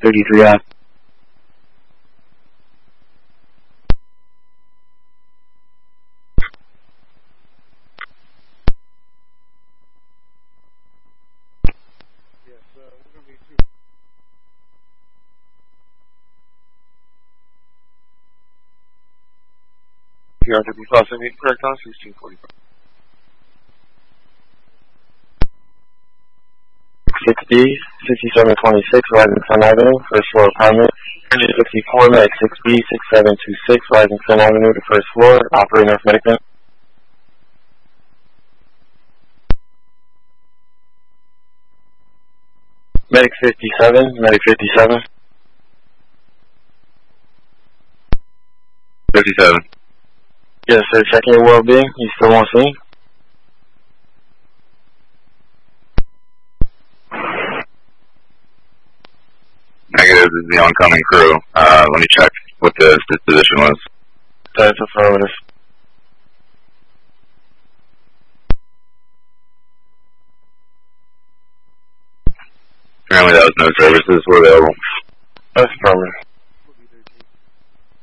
33I. PRW Plus, I need correct on 1645. 6B, 6726 Risington Avenue, first floor apartment. 164 Medic 6B, 6726 Risington Avenue, the first floor. Operator North Medic. Medic 57, Medic 57. 57. Yes, sir. Checking your well-being. You still on scene? Negative is the oncoming crew. Let me check what the disposition was. That's affirmative. Apparently that was no services were available. That's affirmative.